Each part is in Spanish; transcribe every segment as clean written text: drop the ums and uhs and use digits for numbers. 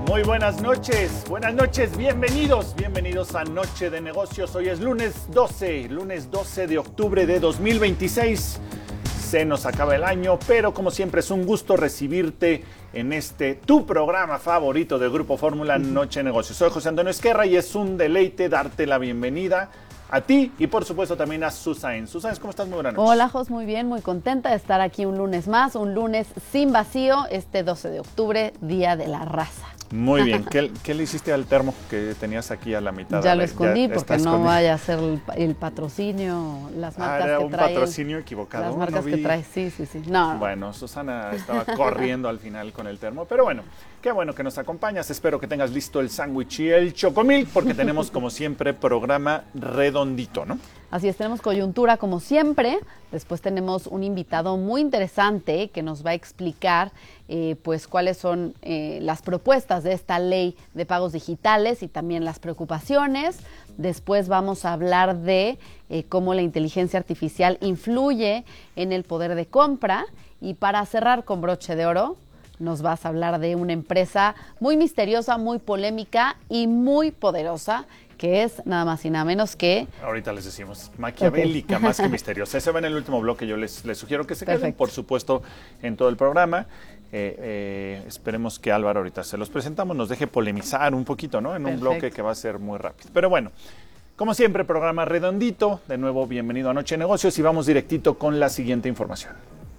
Muy buenas noches, bienvenidos a Noche de Negocios. Hoy es lunes 12 de octubre de 2026. Se nos acaba el año, pero como siempre es un gusto recibirte en tu programa favorito del Grupo Fórmula, Noche de Negocios. Soy José Antonio Esquerra y es un deleite darte la bienvenida a ti y por supuesto también a Susan. Susan, ¿cómo estás? Muy buenas noches. Hola, Jos, muy bien, muy contenta de estar aquí un lunes más, un lunes sin vacío, 12 de octubre, Día de la Raza. Muy bien, ¿qué le hiciste al termo que tenías aquí a la mitad? Ya lo escondí porque no vaya a ser el patrocinio, las marcas era que un trae. Patrocinio equivocado. Las marcas que trae, sí. No. Bueno, Susana estaba corriendo al final con el termo, pero bueno, qué bueno que nos acompañas. Espero que tengas listo el sándwich y el chocomil, porque tenemos como siempre programa redondito, ¿no? Así es, tenemos coyuntura como siempre, después tenemos un invitado muy interesante que nos va a explicar pues cuáles son las propuestas de esta ley de pagos digitales y también las preocupaciones. Después vamos a hablar de cómo la inteligencia artificial influye en el poder de compra y para cerrar con broche de oro, nos vas a hablar de una empresa muy misteriosa, muy polémica y muy poderosa, que es nada más y nada menos que... Ahorita les decimos, maquiavélica, okay. Más que misteriosa. Ese va en el último bloque, yo les sugiero que se queden, por supuesto, en todo el programa. Esperemos que Álvaro ahorita se los presentamos, nos deje polemizar un poquito, ¿no? En un bloque que va a ser muy rápido. Pero bueno, como siempre, programa redondito. De nuevo, bienvenido a Noche de Negocios y vamos directito con la siguiente información.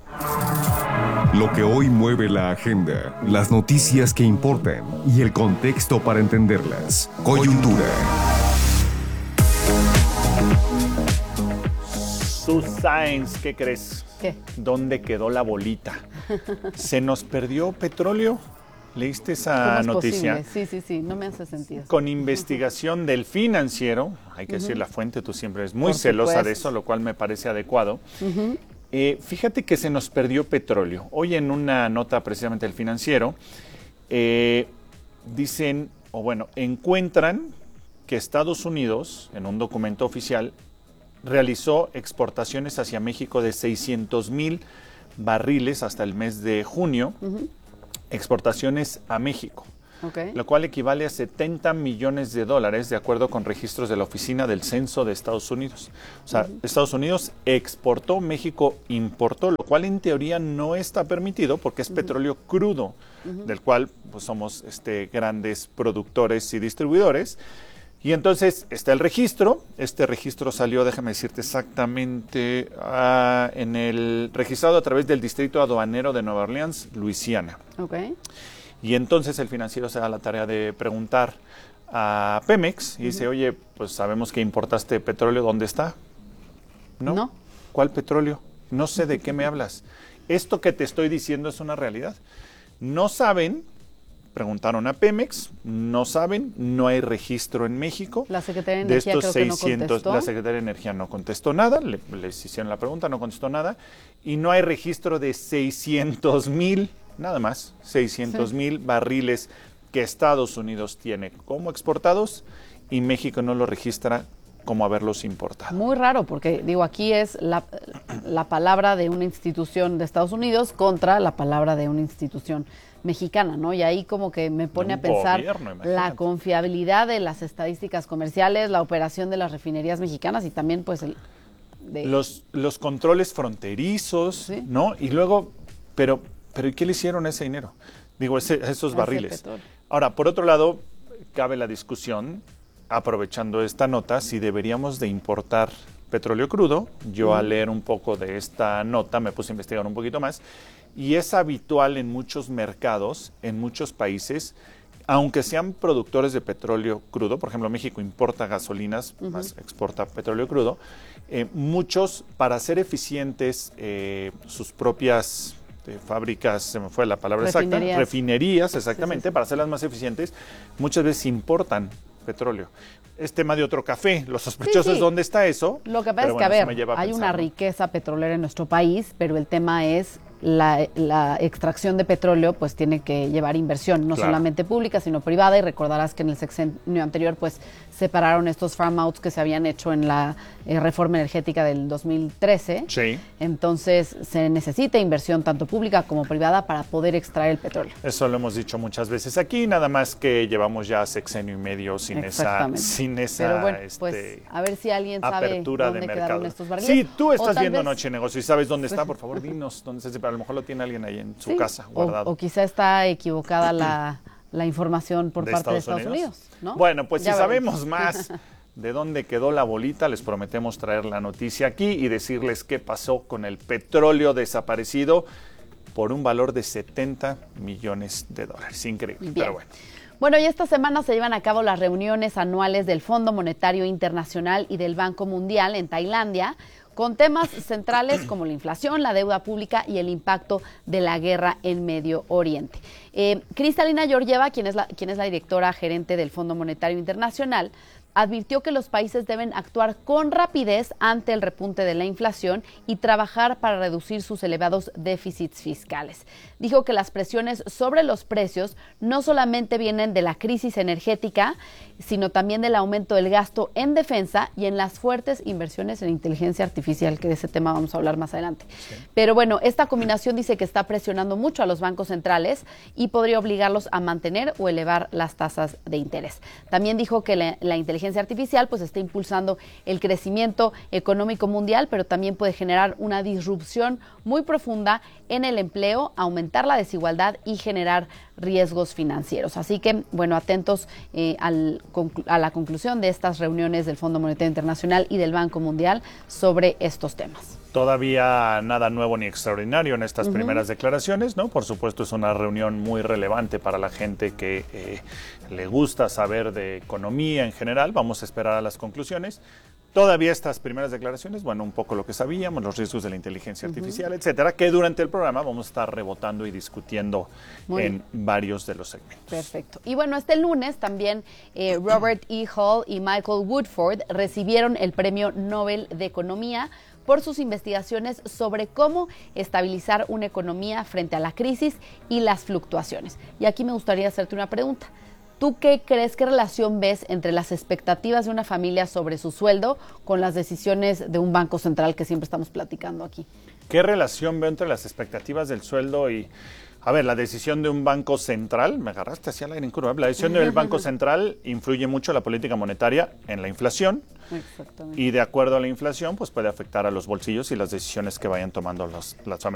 Lo que hoy mueve la agenda, las noticias que importan y el contexto para entenderlas. Coyuntura. Susan, ¿qué crees? ¿Qué? ¿Dónde quedó la bolita? ¿Se nos perdió petróleo? ¿Leíste esa noticia? Posible? Sí, no me hace sentido. Con investigación del Financiero, hay que decir la fuente, tú siempre eres muy celosa de eso, lo cual me parece adecuado. Fíjate que se nos perdió petróleo. Hoy en una nota precisamente del Financiero, encuentran que Estados Unidos, en un documento oficial, realizó exportaciones hacia México de 600,000 barriles hasta el mes de junio, exportaciones a México. Okay. Lo cual equivale a $70 millones de acuerdo con registros de la Oficina del Censo de Estados Unidos. O sea, Estados Unidos exportó, México importó, lo cual en teoría no está permitido porque es petróleo crudo, del cual pues, somos grandes productores y distribuidores. Y entonces está el registro. Este registro salió, déjame decirte exactamente, en el registrado a través del Distrito Aduanero de Nueva Orleans, Luisiana. Okay. Y entonces el Financiero se da la tarea de preguntar a Pemex y dice, oye, pues sabemos que importaste petróleo, ¿dónde está? No. ¿Cuál petróleo? No sé de qué me hablas. Esto que te estoy diciendo es una realidad. No saben, preguntaron a Pemex, no saben, no hay registro en México. La Secretaría de Energía creo que no contestó. La Secretaría de Energía no contestó nada, les hicieron la pregunta, no contestó nada, y no hay registro de 600,000 nada más, 600,000 barriles que Estados Unidos tiene como exportados y México no lo registra como haberlos importado. Muy raro, porque digo, aquí es la palabra de una institución de Estados Unidos contra la palabra de una institución mexicana, ¿no? Y ahí como que me pone a pensar la confiabilidad de las estadísticas comerciales, la operación de las refinerías mexicanas y también pues los controles fronterizos, ¿sí? ¿No? Y luego, pero ¿y qué le hicieron a ese dinero? Digo, esos barriles. Ahora, por otro lado, cabe la discusión, aprovechando esta nota, si deberíamos de importar petróleo crudo. Yo al leer un poco de esta nota me puse a investigar un poquito más y es habitual en muchos mercados, en muchos países, aunque sean productores de petróleo crudo, por ejemplo, México importa gasolinas, más exporta petróleo crudo, muchos, para ser eficientes, sus propias fábricas, se me fue la palabra exacta, refinerías, exactamente, sí. Para hacerlas más eficientes, muchas veces importan petróleo. Es tema de otro café, los sospechosos, sí. ¿Dónde está eso? Lo que pasa es que, a ver, hay una riqueza petrolera en nuestro país, pero el tema es la extracción de petróleo, pues tiene que llevar inversión, no solamente pública, sino privada, y recordarás que en el sexenio anterior, pues separaron estos farm outs que se habían hecho en la reforma energética del 2013. Sí. Entonces se necesita inversión tanto pública como privada para poder extraer el petróleo. Eso lo hemos dicho muchas veces aquí, nada más que llevamos ya sexenio y medio sin esa Pero bueno, pues a ver si alguien sabe dónde quedaron estos barriles. Sí, tú estás viendo Noche de Negocio y sabes dónde está, por favor, dinos dónde está. A lo mejor lo tiene alguien ahí en su casa guardado. O quizá está equivocada la información por parte de Estados Unidos, ¿no? Bueno, pues ya si sabemos más de dónde quedó la bolita, les prometemos traer la noticia aquí y decirles qué pasó con el petróleo desaparecido por un valor de $70 millones. Increíble, bien. Pero bueno. Bueno, y esta semana se llevan a cabo las reuniones anuales del Fondo Monetario Internacional y del Banco Mundial en Tailandia, con temas centrales como la inflación, la deuda pública y el impacto de la guerra en Medio Oriente. Kristalina Georgieva, quien es la directora gerente del Fondo Monetario Internacional, advirtió que los países deben actuar con rapidez ante el repunte de la inflación y trabajar para reducir sus elevados déficits fiscales. Dijo que las presiones sobre los precios no solamente vienen de la crisis energética, sino también del aumento del gasto en defensa y en las fuertes inversiones en inteligencia artificial, que de ese tema vamos a hablar más adelante. Sí. Pero bueno, esta combinación dice que está presionando mucho a los bancos centrales y podría obligarlos a mantener o elevar las tasas de interés. También dijo que la inteligencia artificial pues está impulsando el crecimiento económico mundial, pero también puede generar una disrupción muy profunda en el empleo, aumentar la desigualdad y generar riesgos financieros. Así que, bueno, atentos a la conclusión de estas reuniones del Fondo Monetario Internacional y del Banco Mundial sobre estos temas. Todavía nada nuevo ni extraordinario en estas primeras declaraciones, ¿no? Por supuesto es una reunión muy relevante para la gente que le gusta saber de economía en general. Vamos a esperar a las conclusiones. Todavía estas primeras declaraciones, bueno, un poco lo que sabíamos, los riesgos de la inteligencia artificial, etcétera, que durante el programa vamos a estar rebotando y discutiendo en varios de los segmentos. Perfecto. Y bueno, este lunes también Robert E. Hall y Michael Woodford recibieron el Premio Nobel de Economía por sus investigaciones sobre cómo estabilizar una economía frente a la crisis y las fluctuaciones. Y aquí me gustaría hacerte una pregunta. ¿Tú qué crees, qué relación ves entre las expectativas de una familia sobre su sueldo con las decisiones de un banco central que siempre estamos platicando aquí? ¿Qué relación veo entre las expectativas del sueldo y... A ver, la decisión de un banco central, me agarraste hacia el aire en curva, la decisión del banco central influye mucho la política monetaria en la inflación. Exactamente. Y de acuerdo a la inflación, pues puede afectar a los bolsillos y las decisiones que vayan tomando las familias.